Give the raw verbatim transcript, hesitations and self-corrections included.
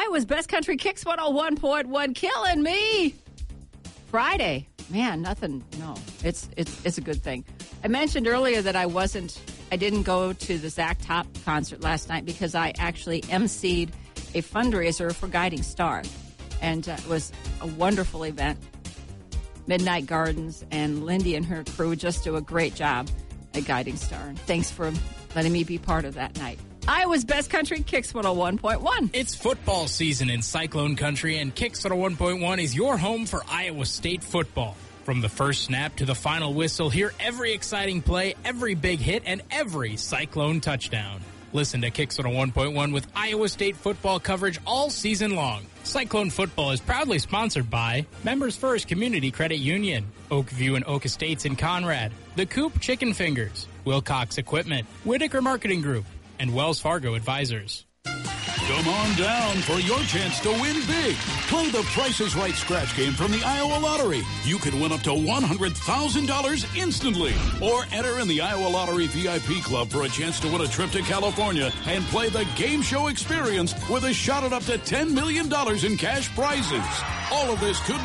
Iowa's Best Country Kicks one oh one point one, killing me. Friday. Man, nothing. No, it's it's it's a good thing. I mentioned earlier that I wasn't, I didn't go to the Zach Top concert last night because I actually emceed a fundraiser for Guiding Star. And uh, it was a wonderful event. Midnight Gardens and Lindy and her crew just do a great job at Guiding Star. And thanks for letting me be part of that night. Iowa's Best Country Kicks one oh one point one. It's football season in Cyclone Country, and Kicks one oh one point one is your home for Iowa State football. From the first snap to the final whistle, hear every exciting play, every big hit, and every Cyclone touchdown. Listen to Kicks one oh one point one with Iowa State football coverage all season long. Cyclone Football is proudly sponsored by Members First Community Credit Union, Oakview and Oak Estates in Conrad, The Coop Chicken Fingers, Wilcox Equipment, Whitaker Marketing Group, and Wells Fargo Advisors. Come on down for your chance to win big. Play the Price is Right scratch game from the Iowa Lottery. You could win up to one hundred thousand dollars instantly. Or enter in the Iowa Lottery V I P Club for a chance to win a trip to California and play the game show experience with a shot at up to ten million dollars in cash prizes. All of this could